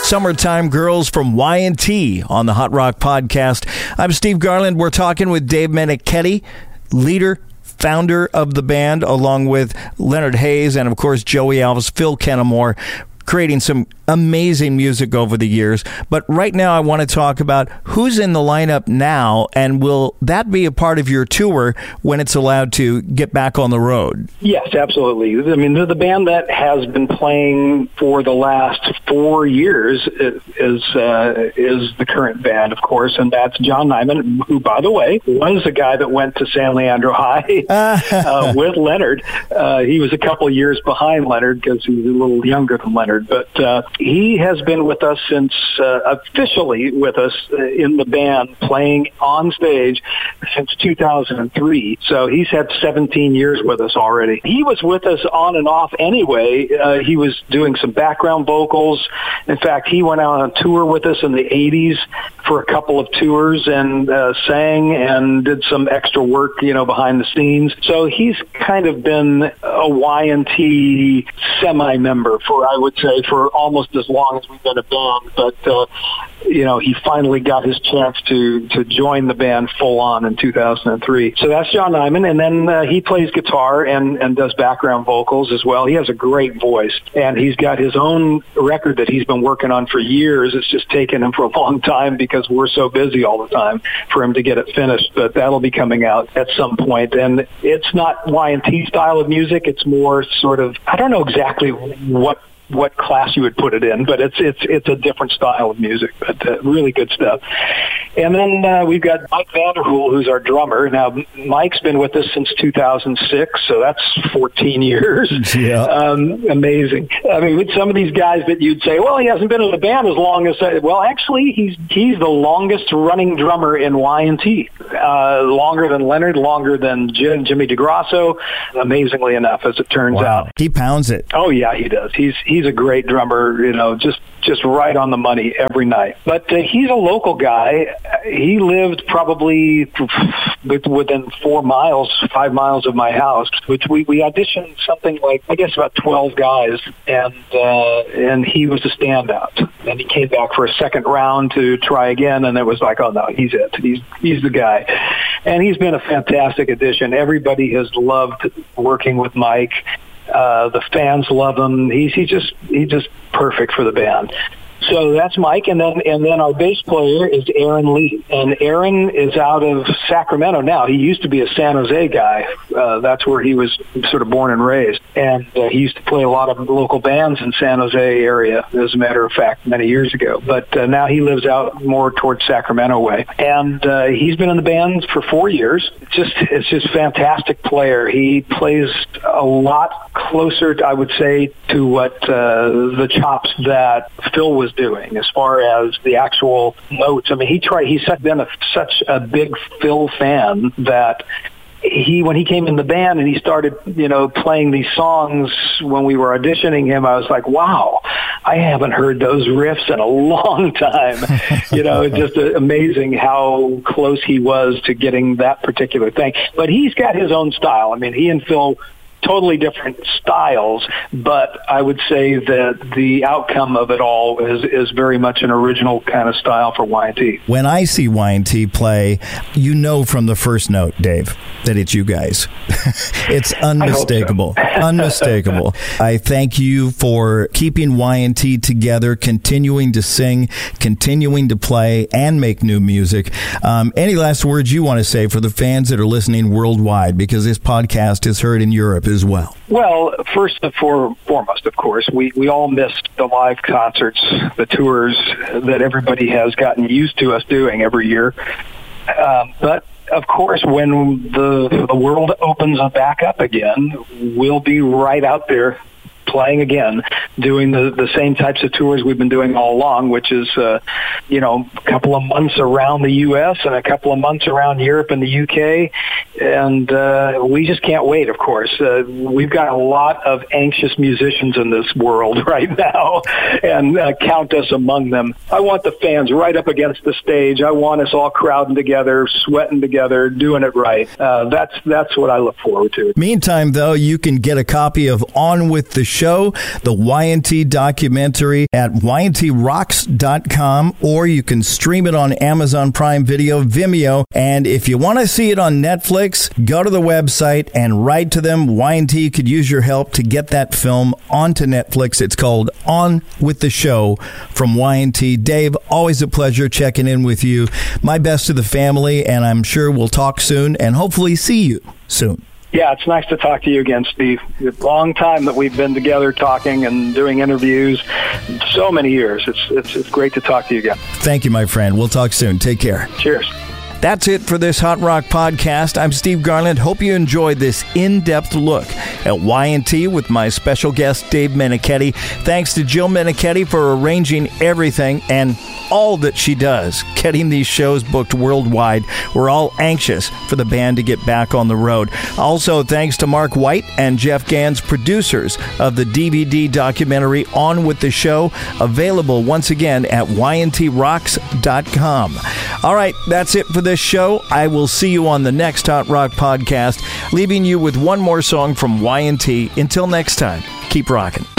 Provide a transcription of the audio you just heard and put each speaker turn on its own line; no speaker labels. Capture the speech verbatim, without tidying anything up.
Summertime Girls from Y and T on the Hot Rock Podcast. I'm Steve Garland. We're talking with Dave Meniketti, leader, founder of the band, along with Leonard Hayes and, of course, Joey Alves, Phil Kennemore, creating some amazing music over the years. But right now I want to talk about who's in the lineup now, and will that be a part of your tour when it's allowed to get back on the road?
Yes, absolutely. I mean, the, the band that has been playing for the last four years is uh, is the current band, of course, and that's John Nyman, who, by the way, was the guy that went to San Leandro High uh, with Leonard. Uh, he was a couple years behind Leonard because he was a little younger than Leonard, but uh, he has been with us since, uh, officially with us in the band, playing on stage since two thousand three. So he's had seventeen years with us already. He was with us on and off anyway. Uh, he was doing some background vocals. In fact, he went out on tour with us in the eighties for a couple of tours and uh, sang and did some extra work, you know, behind the scenes. So he's kind of been a Y and T semi-member for, I would say, for almost as long as we've been a band. But, uh, you know, he finally got his chance to, to join the band full on in two thousand three. So that's John Nyman. And then uh, he plays guitar and, and does background vocals as well. He has a great voice. And he's got his own record that he's been working on for years. It's just taken him for a long time because we're so busy all the time for him to get it finished. But that'll be coming out at some point. And it's not Y and T style of music. It's more sort of, I don't know exactly what what class you would put it in, but it's it's it's a different style of music, but uh, really good stuff. And then uh, we've got Mike Vanderhoel, who's our drummer. Now, Mike's been with us since two thousand six, so that's fourteen years.
Yeah.
Um, amazing. I mean, with some of these guys that you'd say, well, he hasn't been in the band as long as, uh, well, actually, he's he's the longest running drummer in Y and T. Uh, longer than Leonard, longer than Jim, Jimmy DeGrasso, amazingly enough, as it turns
Wow.
out.
He pounds it.
Oh, yeah, he does. He's he's a great drummer, you know, just just right on the money every night. But uh, he's a local guy. He lived probably within four miles, five miles of my house, which we, we auditioned something like, I guess, about twelve guys, and uh, and he was a standout. And he came back for a second round to try again, and it was like, oh, no, he's it. He's, he's the guy. And he's been a fantastic addition. Everybody has loved working with Mike. Uh, the fans love him. He's he's just he's just perfect for the band. So that's Mike, and then and then our bass player is Aaron Lee, and Aaron is out of Sacramento now. He used to be a San Jose guy. Uh, that's where he was sort of born and raised, and uh, he used to play a lot of local bands in San Jose area, as a matter of fact, many years ago. But uh, now he lives out more towards Sacramento way, and uh, he's been in the band for four years. It's just it's just fantastic player. He plays a lot closer, I would say, to what uh, the chops that Phil was doing as far as the actual notes. I mean, he tried. He's been a, such a big Phil fan that he, when he came in the band and he started, you know, playing these songs when we were auditioning him, I was like, wow, I haven't heard those riffs in a long time. You know, it's just amazing how close he was to getting that particular thing. But he's got his own style. I mean, he and Phil, totally different styles, but I would say that the outcome of it all is is very much an original kind of style for Y and T.
When I see Y and T play, you know from the first note, Dave, that it's you guys. It's unmistakable.
I hope so.
Unmistakable. I thank you for keeping Y and T together, continuing to sing, continuing to play, and make new music. Um, any last words you want to say for the fans that are listening worldwide, because this podcast is heard in Europe as well?
Well, first and foremost, of course, we, we all missed the live concerts, the tours that everybody has gotten used to us doing every year. Um, but, of course, when the the world opens back up again, we'll be right out there playing again, doing the, the same types of tours we've been doing all along, which is, uh, you know, a couple of months around the U S and a couple of months around Europe and the U K. And uh, we just can't wait, of course. Uh, we've got a lot of anxious musicians in this world right now, and uh, count us among them. I want the fans right up against the stage. I want us all crowding together, sweating together, doing it right. Uh, that's, that's what I look forward to.
Meantime, though, you can get a copy of On With The Show Show, the Y and T documentary at Y N T rocks dot com, or you can stream it on Amazon Prime Video, Vimeo. And if you want to see it on Netflix, go to the website and write to them. Y and T could use your help to get that film onto Netflix. It's called On With the Show from Y and T. Dave, always a pleasure checking in with you. My best to the family, and I'm sure we'll talk soon and hopefully see you soon.
Yeah, it's nice to talk to you again, Steve. It's a long time that we've been together talking and doing interviews. So many years. It's, it's, it's great to talk to you again.
Thank you, my friend. We'll talk soon. Take care.
Cheers.
That's it for this Hot Rock podcast. I'm Steve Garland. Hope you enjoyed this in-depth look at Y and T with my special guest, Dave Meniketti. Thanks to Jill Meniketti for arranging everything and all that she does, getting these shows booked worldwide. We're all anxious for the band to get back on the road. Also, thanks to Mark White and Jeff Gans, producers of the D V D documentary On With the Show, available once again at Y N T rocks dot com. All right, that's it for this show. I will see you on the next Hot Rock podcast, leaving you with one more song from Y and T. Until next time, keep rocking.